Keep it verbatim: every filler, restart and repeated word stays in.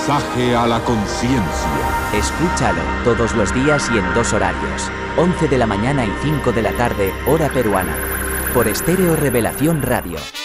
mensaje a la conciencia. Escúchalo todos los días y en dos horarios, once de la mañana y cinco de la tarde, hora peruana. Por Estéreo Revelación Radio.